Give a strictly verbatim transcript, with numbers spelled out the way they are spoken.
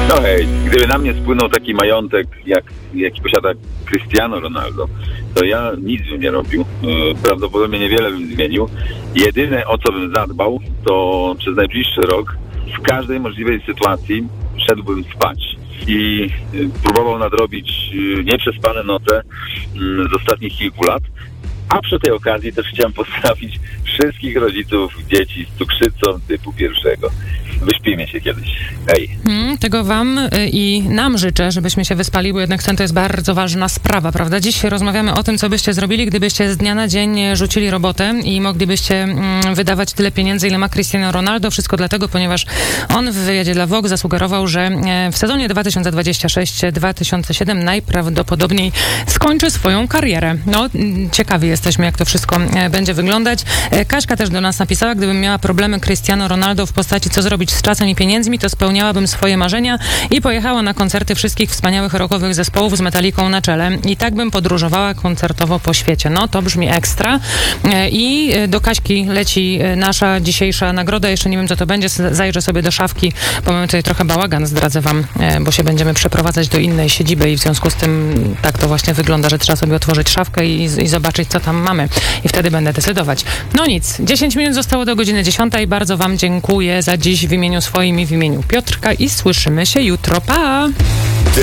No hej, gdyby na mnie spłynął taki majątek, jak, jaki posiada Cristiano Ronaldo, to ja nic bym nie robił. Prawdopodobnie niewiele bym zmienił. Jedyne, o co bym zadbał, to przez najbliższy rok w każdej możliwej sytuacji szedłbym spać i próbował nadrobić nieprzespane noce z ostatnich kilku lat. A przy tej okazji też chciałem pozdrowić wszystkich rodziców dzieci z cukrzycą typu pierwszego. Wyśpimy się kiedyś. Hej. Hmm, tego wam i nam życzę, żebyśmy się wyspali, bo jednak sen to jest bardzo ważna sprawa, prawda? Dziś rozmawiamy o tym, co byście zrobili, gdybyście z dnia na dzień rzucili robotę i moglibyście mm, wydawać tyle pieniędzy, ile ma Cristiano Ronaldo. Wszystko dlatego, ponieważ on w wywiadzie dla Vogue zasugerował, że w sezonie dwa tysiące dwudziestym szóstym dwa tysiące siódmym najprawdopodobniej skończy swoją karierę. No, ciekawi jesteśmy, jak to wszystko będzie wyglądać. Kaśka też do nas napisała, gdybym miała problemy Cristiano Ronaldo w postaci, co zrobić z czasem i pieniędzmi, to spełniałabym swoje marzenia i pojechała na koncerty wszystkich wspaniałych rockowych zespołów z Metaliką na czele. I tak bym podróżowała koncertowo po świecie. No, to brzmi ekstra. I do Kaśki leci nasza dzisiejsza nagroda. Jeszcze nie wiem, co to będzie. Zajrzę sobie do szafki, bo mamy tutaj trochę bałagan, zdradzę wam, bo się będziemy przeprowadzać do innej siedziby i w związku z tym tak to właśnie wygląda, że trzeba sobie otworzyć szafkę i, i zobaczyć, co tam mamy. I wtedy będę decydować. No nic. dziesięć minut zostało do godziny dziesiątej. Bardzo wam dziękuję za dziś w imieniu swoim i w imieniu Piotrka i słyszymy się jutro. Pa!